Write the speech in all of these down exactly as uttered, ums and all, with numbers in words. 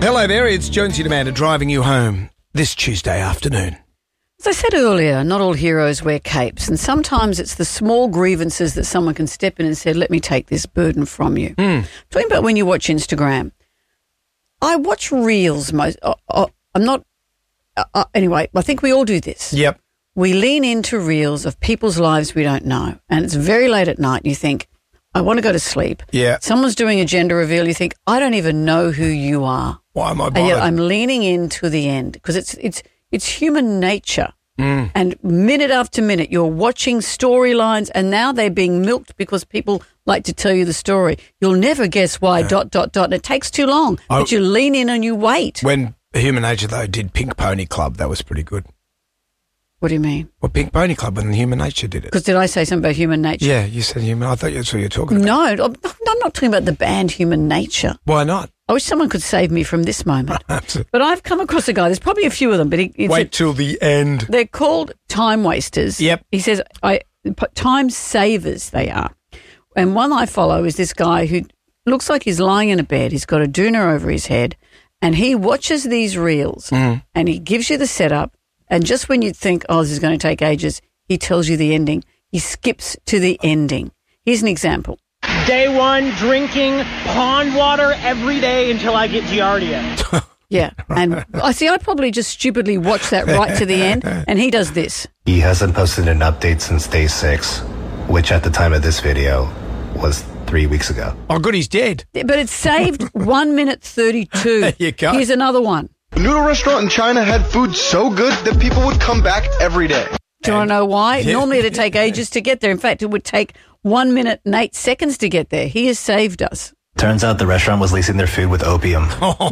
Hello there, it's Jonesy and Amanda driving you home this Tuesday afternoon. As I said earlier, not all heroes wear capes, and sometimes it's the small grievances that someone can step in and say, let me take this burden from you. Mm. Talking about when you watch Instagram, I watch reels most. Uh, uh, I'm not. Uh, uh, anyway, I think we all do this. Yep. We lean into reels of people's lives we don't know, and it's very late at night. And you think, I want to go to sleep. Yeah. Someone's doing a gender reveal. You think, I don't even know who you are. Why am I bothered? And yet I'm leaning into the end because it's it's it's human nature. Mm. And minute after minute, you're watching storylines, and now they're being milked because people like to tell you the story. You'll never guess why. Yeah. Dot dot dot. And it takes too long, I, but you lean in and you wait. When Human Nature though did Pink Pony Club, that was pretty good. What do you mean? Well, Pink Pony Club when Human Nature did it. Because did I say something about Human Nature? Yeah, you said human. I thought that's what you were talking about. No, I'm I'm not talking about the band Human Nature. Why not? I wish someone could save me from this moment. Absolutely. But I've come across a guy. There's probably a few of them, but he, it's Wait a, till the end. they're called time wasters. Yep. He says I time savers they are. And one I follow is this guy who looks like he's lying in a bed. He's got a doona over his head, and he watches these reels Mm. and he gives you the setup. And just when you think, oh, this is going to take ages, he tells you the ending. He skips to the ending. Here's an example. Day one, drinking pond water every day until I get Giardia. Yeah. And I see, I probably just stupidly watched that right to the end, and he does this. He hasn't posted an update since day six, which at the time of this video was three weeks ago. Oh, good, he's dead. But it's saved one minute thirty-two. There you go. Here's another one. The noodle restaurant in China had food so good that people would come back every day. Do you want to know why? Yeah. Normally it'd take ages to get there. In fact, it would take one minute and eight seconds to get there. He has saved us. Turns out the restaurant was lacing their food with opium.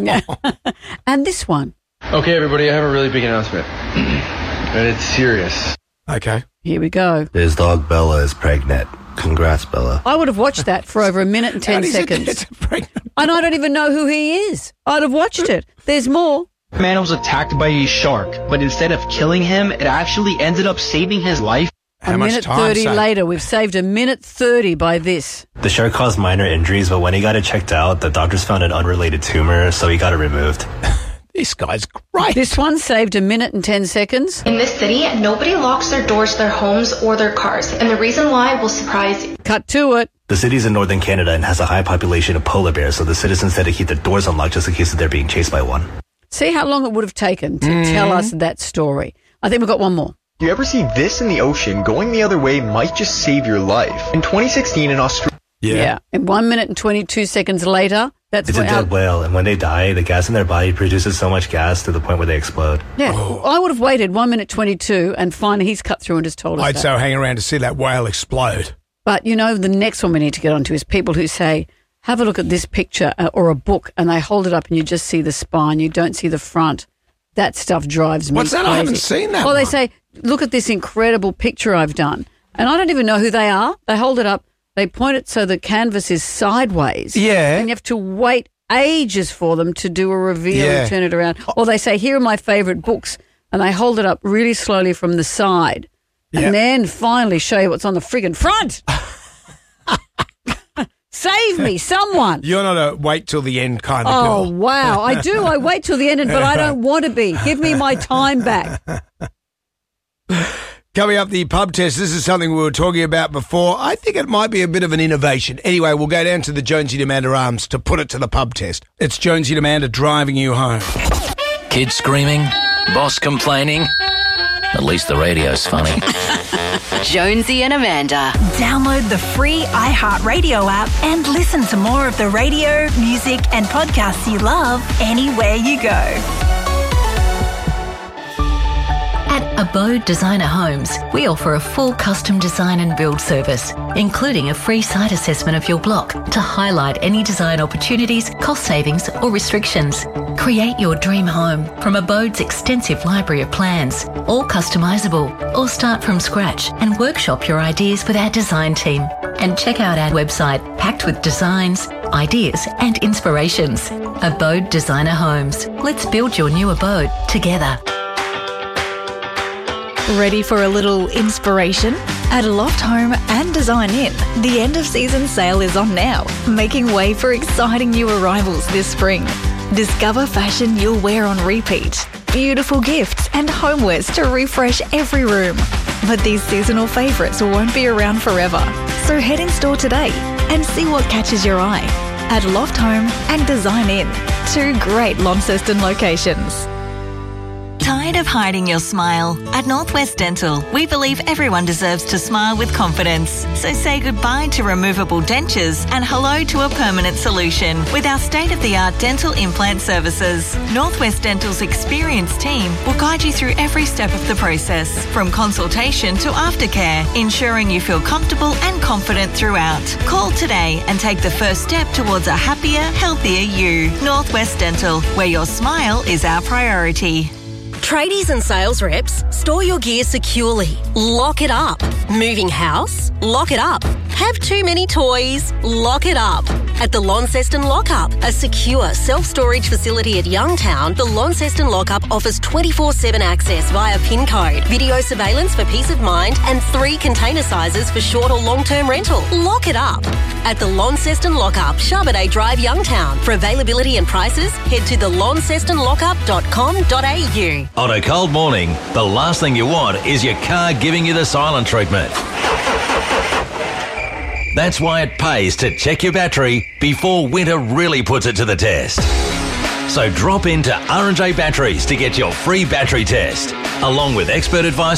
And this one. Okay, everybody, I have a really big announcement. And it's serious. Okay. Here we go. His dog Bella is pregnant. Congrats, Bella. I would have watched that for over a minute and How ten does it seconds. get to pregnant? And I don't even know who he is. I'd have watched it. There's more. Man was attacked by a shark, but instead of killing him, it actually ended up saving his life. How a much minute time thirty saved? later, we've saved a minute thirty by this. The shark caused minor injuries, but when he got it checked out, the doctors found an unrelated tumor, so he got it removed. This guy's great. This one saved a minute and ten seconds. In this city, nobody locks their doors to their homes or their cars, and the reason why will surprise you. Cut to it. The city's in northern Canada and has a high population of polar bears, so the citizens had to keep their doors unlocked just in case they're being chased by one. See how long it would have taken to Mm. tell us that story. I think we've got one more. Do you ever see this in the ocean? Going the other way might just save your life. In twenty sixteen in Australia. Yeah. And one minute and twenty-two seconds later, that's It's a what dead our- whale, and when they die, the gas in their body produces so much gas to the point where they explode. Yeah, Oh. I would have waited one minute twenty-two, and finally he's cut through and just told us I'd that. so hang around to see that whale explode. But you know, the next one we need to get onto is people who say, "Have a look at this picture uh, or a book," and they hold it up, and you just see the spine, you don't see the front. That stuff drives me What's that? crazy. I haven't seen that Well, they one. say, "Look at this incredible picture I've done," and I don't even know who they are. They hold it up, they point it so the canvas is sideways. Yeah. and you have to wait ages for them to do a reveal Yeah. and turn it around. Or they say, "Here are my favourite books," and they hold it up really slowly from the side, Yep. and then finally show you what's on the friggin' front. Save me, someone. You're not a wait till the end kind of Oh, girl. wow. I do. I wait till the end, but I don't want to be. Give me my time back. Coming up, the pub test. This is something we were talking about before. I think it might be a bit of an innovation. Anyway, we'll go down to the Jonesy and Amanda Arms to put it to the pub test. It's Jonesy and Amanda driving you home. Kids screaming, boss complaining. At least the radio's funny. Jonesy and Amanda. Download the free iHeartRadio app and listen to more of the radio, music and podcasts you love anywhere you go. At Abode Designer Homes, we offer a full custom design and build service, including a free site assessment of your block to highlight any design opportunities, cost savings or restrictions. Create your dream home from Abode's extensive library of plans, all customisable, or start from scratch and workshop your ideas with our design team. And check out our website packed with designs, ideas and inspirations. Abode Designer Homes. Let's build your new abode together. Ready for a little inspiration? At Loft Home and Design Inn, the end of season sale is on now, making way for exciting new arrivals this spring. Discover fashion you'll wear on repeat, beautiful gifts and homewares to refresh every room. But these seasonal favourites won't be around forever. So head in store today and see what catches your eye at Loft Home and Design Inn, two great Launceston locations. Tired of hiding your smile? At Northwest Dental, we believe everyone deserves to smile with confidence. So say goodbye to removable dentures and hello to a permanent solution with our state-of-the-art dental implant services. Northwest Dental's experienced team will guide you through every step of the process, from consultation to aftercare, ensuring you feel comfortable and confident throughout. Call today and take the first step towards a happier, healthier you. Northwest Dental, where your smile is our priority. Tradies and sales reps, store your gear securely. Lock it up. Moving house? Lock it up. Have too many toys? Lock it up. At the Launceston Lockup, a secure self-storage facility at Youngtown, the Launceston Lockup offers twenty-four seven access via PIN code, video surveillance for peace of mind, and three container sizes for short or long-term rental. Lock it up. At the Launceston Lockup, Charbonnet Drive, Youngtown. For availability and prices, head to the launceston lockup dot com dot a u. On a cold morning, the last thing you want is your car giving you the silent treatment. That's why it pays to check your battery before winter really puts it to the test. So drop into R and J Batteries to get your free battery test, along with expert advice